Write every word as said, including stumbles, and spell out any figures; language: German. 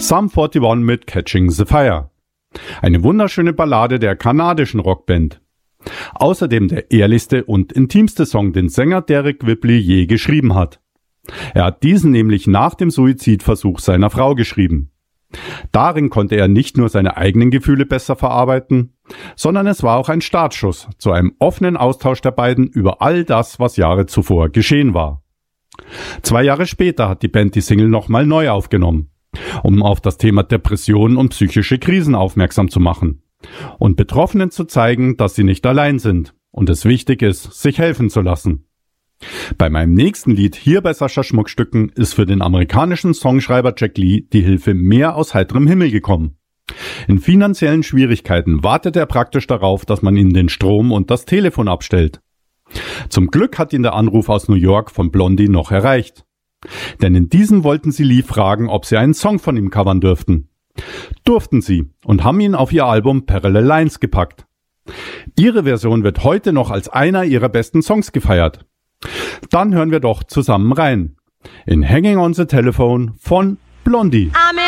Sum einundvierzig mit Catching the Fire. Eine wunderschöne Ballade der kanadischen Rockband. Außerdem der ehrlichste und intimste Song, den Sänger Deryck Whibley je geschrieben hat. Er hat diesen nämlich nach dem Suizidversuch seiner Frau geschrieben. Darin konnte er nicht nur seine eigenen Gefühle besser verarbeiten, sondern es war auch ein Startschuss zu einem offenen Austausch der beiden über all das, was Jahre zuvor geschehen war. Zwei Jahre später hat die Band die Single nochmal neu aufgenommen, um auf das Thema Depressionen und psychische Krisen aufmerksam zu machen und Betroffenen zu zeigen, dass sie nicht allein sind und es wichtig ist, sich helfen zu lassen. Bei meinem nächsten Lied hier bei Sascha Schmuckstücken ist für den amerikanischen Songschreiber Jack Lee die Hilfe mehr aus heiterem Himmel gekommen. In finanziellen Schwierigkeiten wartet er praktisch darauf, dass man ihm den Strom und das Telefon abstellt. Zum Glück hat ihn der Anruf aus New York von Blondie noch erreicht. Denn in diesem wollten sie Lee fragen, ob sie einen Song von ihm covern dürften. Durften sie und haben ihn auf ihr Album Parallel Lines gepackt. Ihre Version wird heute noch als einer ihrer besten Songs gefeiert. Dann hören wir doch zusammen rein in Hanging on the Telephone von Blondie. I'm